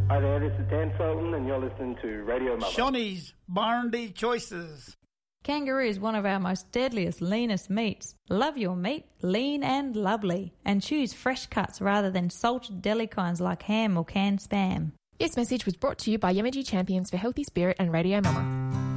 Hi there, this is Dan Sultan and you're listening to Radio Mama. Shoney's Barndy Choices. Kangaroo is one of our most deadliest, leanest meats. Love your meat, lean and lovely. And choose fresh cuts rather than salted deli kinds like ham or canned spam. This message was brought to you by Yamaji Champions for Healthy Spirit and Radio Mama.